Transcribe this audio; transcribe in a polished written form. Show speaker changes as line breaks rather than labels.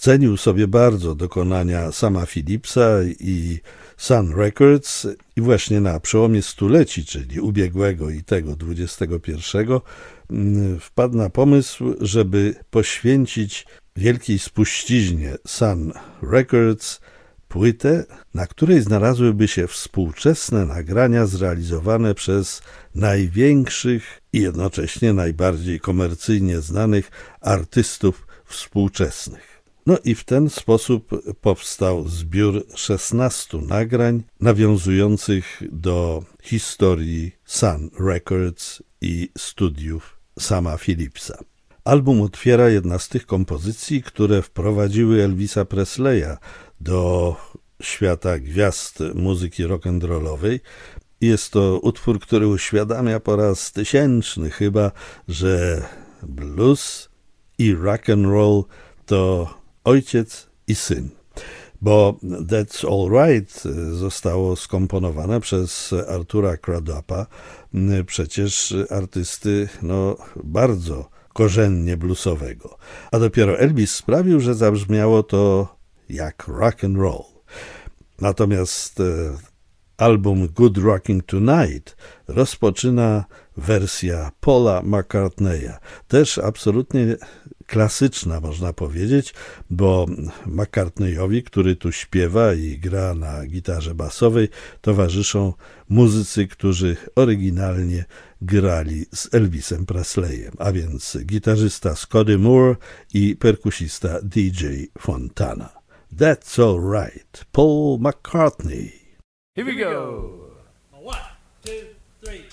Cenił sobie bardzo dokonania Sama Phillipsa i Sun Records i właśnie na przełomie stuleci, czyli ubiegłego i tego XXI, wpadł na pomysł, żeby poświęcić wielkiej spuściźnie Sun Records płytę, na której znalazłyby się współczesne nagrania zrealizowane przez największych i jednocześnie najbardziej komercyjnie znanych artystów współczesnych. No i w ten sposób powstał zbiór 16 nagrań nawiązujących do historii Sun Records i studiów Sama Phillipsa. Album otwiera jedna z tych kompozycji, które wprowadziły Elvisa Presleya do świata gwiazd muzyki rock'n'rollowej. Jest to utwór, który uświadamia po raz tysięczny chyba, że blues i rock'n'roll to ojciec i syn. Bo That's All Right zostało skomponowane przez Artura Crudupa, przecież artysty bardzo korzennie bluesowego. A dopiero Elvis sprawił, że zabrzmiało to jak rock and roll. Natomiast album Good Rocking Tonight rozpoczyna wersja Paula McCartneya. Też absolutnie klasyczna, można powiedzieć, bo McCartneyowi, który tu śpiewa i gra na gitarze basowej, towarzyszą muzycy, którzy oryginalnie grali z Elvisem Presleyem, a więc gitarzysta Scotty Moore i perkusista DJ Fontana. That's All Right, Paul McCartney.
Here we go. 1, 2, 3.